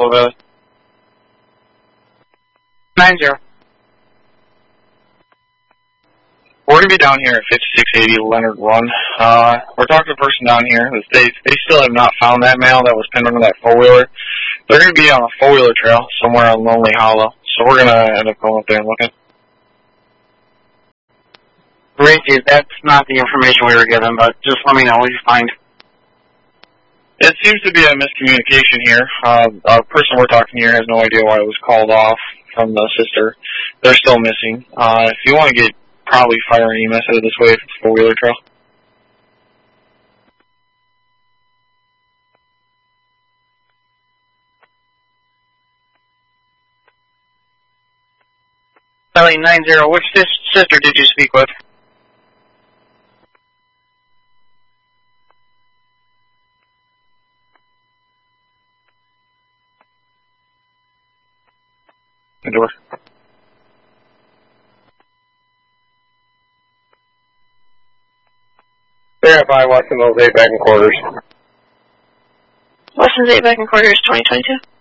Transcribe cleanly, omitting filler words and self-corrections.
Yellow Valley. 90. We're going to be down here at 5680 Leonard Run. We're talking to a person down here. They still have not found that male that was pinned under that four-wheeler. They're going to be on a four-wheeler trail somewhere on Lonely Hollow. So we're going to end up going up there and looking. Racy, that's not the information we were given, but just let me know what you find. It seems to be a miscommunication here. The person we're talking here has no idea why it was called off from the sister. They're still missing. If you want to get probably fire and EMS out of this way if it's a four-wheeler trail. Valley 90, which sister did you speak with? Endorse. Verify Weston 8 back in quarters. Weston's 8 back in quarters, 2022.